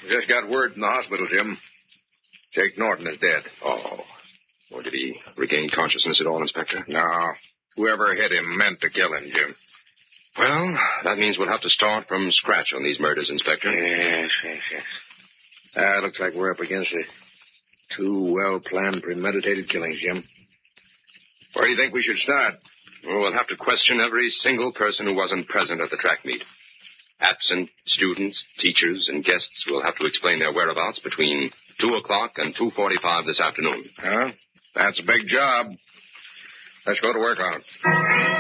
Just got word from the hospital, Jim. Jake Norton is dead. Oh. Or did he regain consciousness at all, Inspector? No. Whoever hit him meant to kill him, Jim. Well, that means we'll have to start from scratch on these murders, Inspector. Yes. Looks like we're up against it. 2 well-planned, premeditated killings, Jim. Where do you think we should start? Well, we'll have to question every single person who wasn't present at the track meet. Absent students, teachers, and guests will have to explain their whereabouts between 2 o'clock and 2:45 this afternoon. Huh? That's a big job. Let's go to work on it.